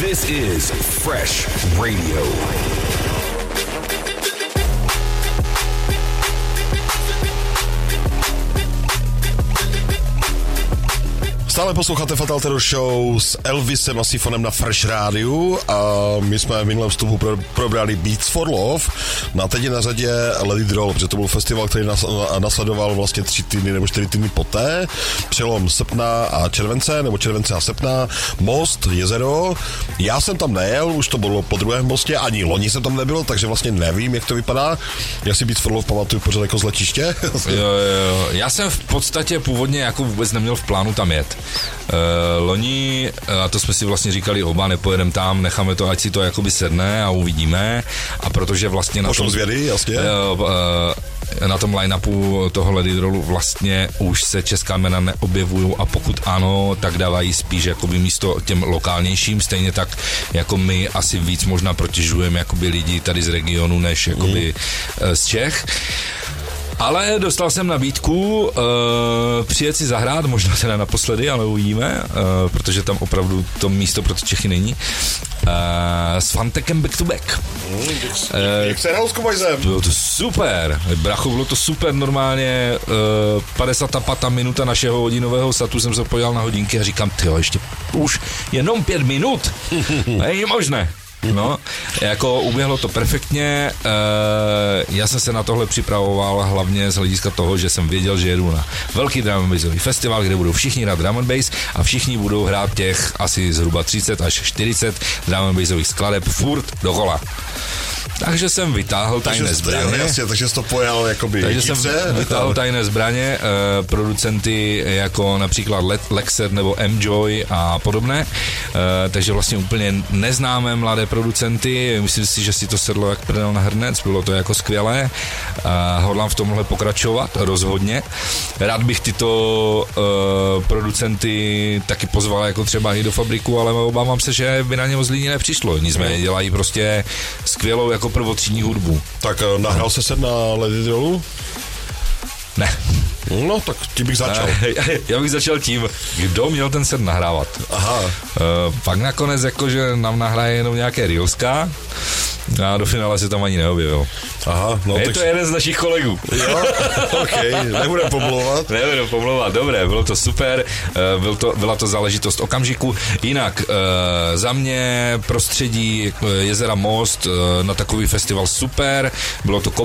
This is Fresh Radio. Stále posloucháte Fatal Terror Show s Elvisem a Sifonem na Fresh Rádiu a my jsme v minulém vstupu probrali Beats for Love. No a teď je na řadě Let It Roll, protože to byl festival, který nasledoval vlastně 3 týdny nebo 4 týdny poté. Přelom srpna a července, nebo července a srpna. Most, jezero. Já jsem tam nejel, už to bylo po druhém mostě, ani loni jsem tam nebyl, takže vlastně nevím, jak to vypadá. Já si Beats for Love pamatuju pořád jako z letiště. Jo. Já jsem v podstatě původně jako vůbec neměl v plánu tam jet. Loni, a to jsme si vlastně říkali oba, nepojedeme tam, necháme to, ať si to jakoby sedne a uvidíme. A protože vlastně na tom zvědy, jasně. Na tom line-upu toho Let It Rollu vlastně už se česká jména neobjevují a pokud ano, tak dávají spíš jakoby místo těm lokálnějším, stejně tak jako my asi víc možná protěžujeme jakoby lidi tady z regionu, než jakoby z Čech. Ale dostal jsem nabídku přijet si zahrát, možná teda naposledy, ale uvidíme, protože tam opravdu to místo pro ty Čechy není. S Fantekem Back to Back. Jak se hrál s Kubajzem? Bylo to super, bracho, bylo to super, normálně 55. minuta našeho hodinového satu jsem se podíval na hodinky a říkám, tyjo, ještě už jenom 5 minut, není možné. No, jako uběhlo to perfektně, já jsem se na tohle připravoval hlavně z hlediska toho, že jsem věděl, že jedu na velký drum and bassový festival, kde budou všichni hrát drum and bass a všichni budou hrát těch asi zhruba 30 až 40 drum and bassových skladeb furt dokola. Takže jsem vytáhl tajné zbraně. Jasně, takže jsi to pojal jakoby takže jsem vytáhl tajné zbraně, producenty jako například Lexer nebo M-Joy a podobné, takže vlastně úplně neznámé mladé producenty, myslím si, že si to sedlo jak prdel na hrnec, bylo to jako skvělé, hodlám v tomhle pokračovat, rozhodně. Rád bych tyto producenty taky pozval jako třeba i do Fabriku, ale obávám se, že by na ně moc lidí nepřišlo, nicméně dělají prostě skvělou jako prvotřídní hudbu. Tak nahrál se na Let It Rollu? Ne. No, tak tím bych začal. Já bych začal tím, kdo měl ten set nahrávat. Aha. Pak nakonec jakože nám nahraje jenom nějaké reelska a do finále se tam ani neobjevil. Aha, no je tak... to jeden z našich kolegů. Jo, okej, nebudem pomlouvat. Dobré, bylo to super, byla to záležitost okamžiku. Jinak, za mě prostředí jezera Most na takový festival super, bylo to